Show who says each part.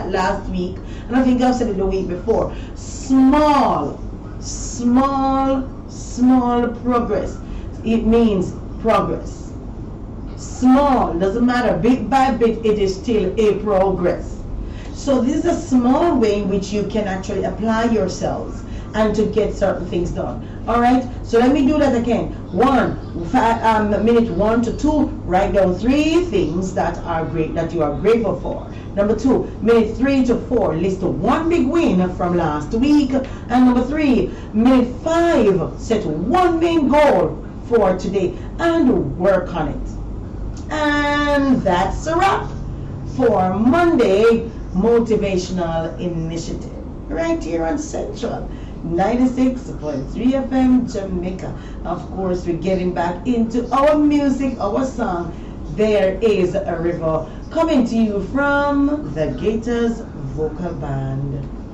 Speaker 1: that last week, and I think I've said it the week before. Small progress. It means progress. Small, doesn't matter, bit by bit, it is still a progress. So this is a small way in which you can actually apply yourselves and to get certain things done. All right, so let me do that again. Minute 1 to 2, write down 3 things that are great, that you are grateful for. Number 2, minute 3 to 4, list 1 big win from last week. And number 3, minute 5, set 1 main goal for today and work on it. And that's a wrap for Monday Motivational Initiative right here on Central 96.3 FM Jamaica. Of course, we're getting back into our music, our song. There is a river, coming to you from the Gators Vocal Band.